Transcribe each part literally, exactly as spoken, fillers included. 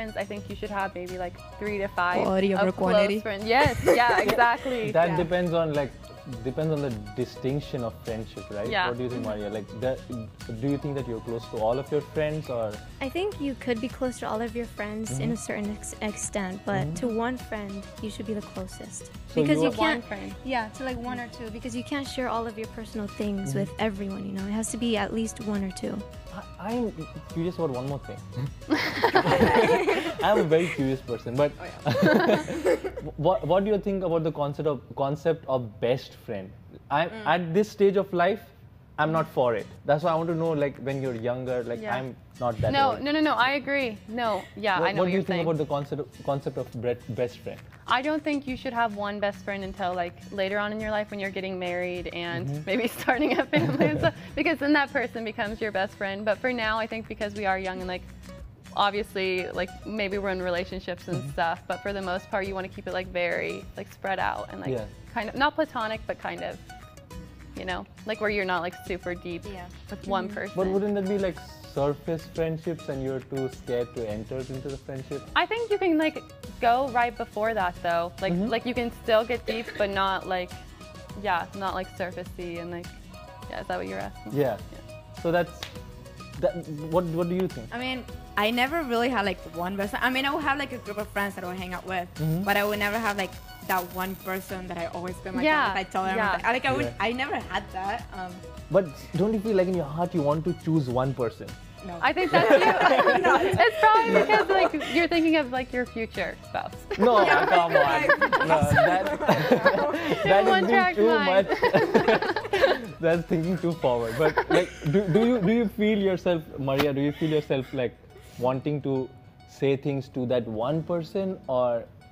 friends, I think you should have maybe like three to five Quality over of quantity. close friends. Yes, yeah, exactly. That yeah. depends on like depends on the distinction of friendship, right? Yeah. What do you think, Maria? Like, that, do you think that you're close to all of your friends, or? I think you could be close to all of your friends Mm-hmm. in a certain ex extent, but Mm-hmm. to one friend, you should be the closest. So because you you are- can't, One friend. yeah, to like one or two, because you can't share all of your personal things Mm-hmm. with everyone, you know. It has to be at least one or two. I, I'm curious about one more thing. I'm a very curious person, but what what do you think about the concept of concept of best friend? I'm Mm. at this stage of life, I'm not for it. That's why I want to know, like, when you're younger, like Yeah. I'm not that No, old. no, no, no. I agree. No, yeah, What, I know what what do you you're think saying. about the concept of, concept of bre- best friend? I don't think you should have one best friend until like later on in your life when you're getting married and Mm-hmm. maybe starting a family and stuff, because then that person becomes your best friend. But for now, I think because we are young and like obviously like maybe we're in relationships and Mm-hmm. stuff, but for the most part, you want to keep it like very like spread out and like Yeah. kind of not platonic, but kind of, you know, like where you're not like super deep Yeah. with one person. But wouldn't that be like surface friendships and you're too scared to enter into the friendship? I think you can like go right before that though. Like Mm-hmm. like you can still get deep, but not like, yeah, not like surfacey and like, yeah. Is that what you're asking? Yeah. So that's that. What What do you think? I mean, I never really had like one best friend. I mean, I would have like a group of friends that I would hang out with, Mm-hmm. but I would never have like that one person that I always spend my Yeah, time with. I tell them, yeah. I, like I would, Yeah. I never had that. Um, But don't you feel like in your heart you want to choose one person? no. I think that's you. It's probably because like you're thinking of like your future spouse. No, come on. No, that that One is being track too mind. much. That's thinking too forward. But like, do, do you do you feel yourself, Maria? Do you feel yourself like wanting to say things to that one person, or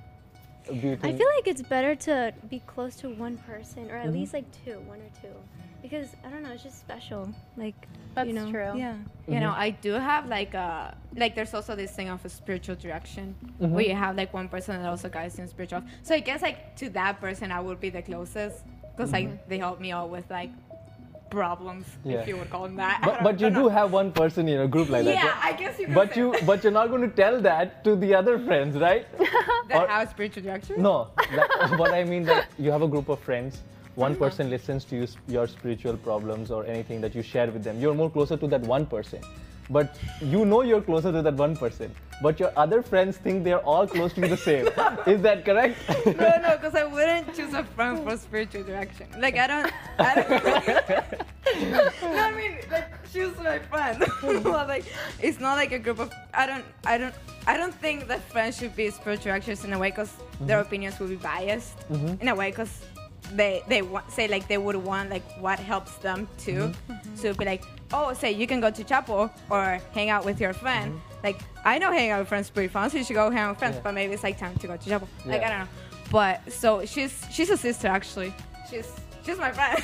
do you I think? feel like it's better to be close to one person, or at Mm-hmm. least like two, one or two. Because, I don't know, it's just special. Like, That's you know, true. Yeah. You know, I do have like a like. There's also this thing of a spiritual direction Mm-hmm. where you have like one person that also guides you in spiritual. So I guess like to that person, I would be the closest because like they help me out with like problems, Yeah. if you would call them that. I But, don't- but you don't do know. have one person in a group like that. Yeah, right? I guess you could But say you but you're not going to tell that to the other friends, right? that or- have spiritual direction. No, that, what I mean that you have a group of friends. One person listens to you, your spiritual problems or anything that you share with them. You're more closer to that one person. But you know you're closer to that one person. But your other friends think they're all close to you the same. Is that correct? No, no, because I wouldn't choose a friend for spiritual direction. Like I don't, I don't. No, I mean like choose my friend. Well, like it's not like a group of. I don't, I don't, I don't think that friends should be spiritual directions in a way because their opinions will be biased in a way because they they want, say like they would want like what helps them too. So it'd be like, oh, say you can go to chapel or hang out with your friend. Like I know hanging out with friends is pretty fun, so you should go hang out with friends. Yeah. But maybe it's like time to go to chapel. Like Yeah. I don't know. But so she's she's a sister actually. She's she's my friend.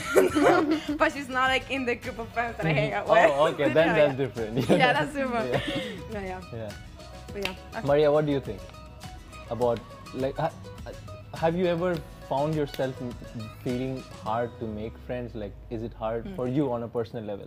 But she's not like in the group of friends that I hang out with. Oh, okay, then Yeah, that's yeah. different. Yeah, that's super. Yeah. Yeah, yeah. Yeah. But yeah. Maria, what do you think about like? Ha, have you ever found yourself m- feeling hard to make friends? Like, is it hard Hmm. for you on a personal level?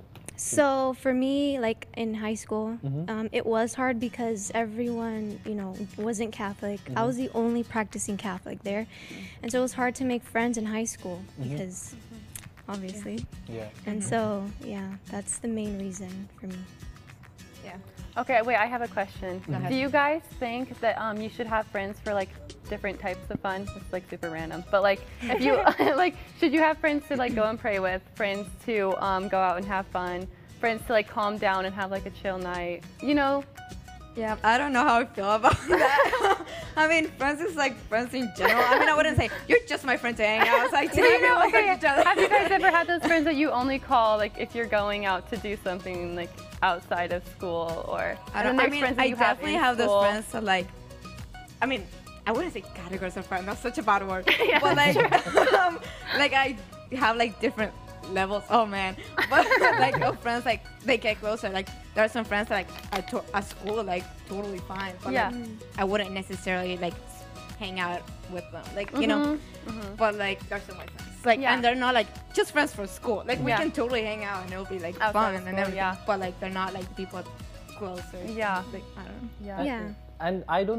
So for me, like in high school, Mm-hmm. um, it was hard because everyone, you know, wasn't Catholic. Mm-hmm. I was the only practicing Catholic there, and so it was hard to make friends in high school Mm-hmm. because, obviously, Yeah. and so yeah, that's the main reason for me. Yeah. Okay, wait, I have a question. ahead. Do you guys think that um, you should have friends for like different types of fun? It's like super random, but like if you like, should you have friends to like go and pray with, friends to um, go out and have fun, friends to like calm down and have like a chill night? You know? Yeah, I don't know how I feel about that. I mean, friends is like friends in general. I mean, I wouldn't say you're just my friend to hang out. It's like, Do you know? like Okay, each other. have you guys ever had those friends that you only call like if you're going out to do something like outside of school or? I and don't. then I there's mean, friends that I you definitely in have, those school. friends that like. I mean, I wouldn't say categories of friends. That's such a bad word. Yeah, but like, um, like I have like different levels. Oh man, but like of friends, like they get closer. Like there are some friends that like at, to- at school like totally fine. But Yeah. like, I wouldn't necessarily like hang out with them. Like you know. But like there's some my friends. Like Yeah. and they're not like just friends for school. Like we Yeah. can totally hang out and it'll be like Outside fun of and school, everything. yeah. But like they're not like people closer. Yeah. Like I don't know. Yeah. Yeah. and I don't